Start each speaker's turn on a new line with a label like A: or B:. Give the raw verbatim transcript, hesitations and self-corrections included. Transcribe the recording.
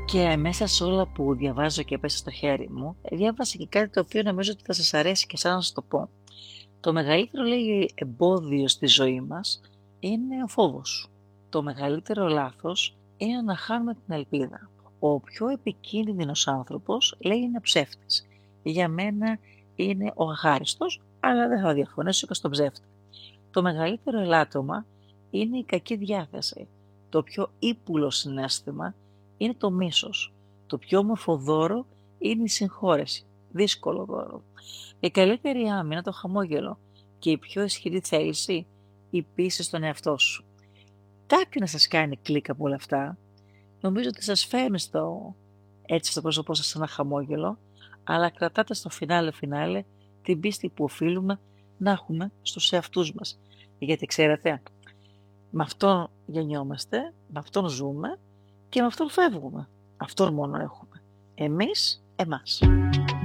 A: Και μέσα σε όλα που διαβάζω και έπεσε στο χέρι μου, διάβασα και κάτι το οποίο νομίζω ότι θα σας αρέσει και σαν να σας το πω. Το μεγαλύτερο, λέει, εμπόδιο στη ζωή μας είναι ο φόβος. Το μεγαλύτερο λάθος είναι να χάνουμε την ελπίδα. Ο πιο επικίνδυνος άνθρωπος, λέει, είναι ο ψεύτης. Για μένα είναι ο αχάριστος, αλλά δεν θα διαφωνήσω και στον ψεύτη. Το μεγαλύτερο ελάττωμα είναι η κακή διάθεση. Το πιο ύπουλο συναίσθημα είναι το μίσος. Το πιο όμορφο δώρο είναι η συγχώρεση. Δύσκολο δώρο. Η καλύτερη άμυνα το χαμόγελο και η πιο ισχυρή θέληση η πίστη στον εαυτό σου. Κάτι να σας κάνει κλικ από όλα αυτά. Νομίζω ότι σας φέρνει στο, έτσι στο πρόσωπό σας ένα χαμόγελο, αλλά κρατάτε στο φινάλε φινάλε την πίστη που οφείλουμε να έχουμε στους εαυτούς μας. Γιατί ξέρετε, με αυτόν γεννιόμαστε, με αυτόν ζούμε και με αυτόν φεύγουμε. Αυτόν μόνο έχουμε. Εμείς, εμάς.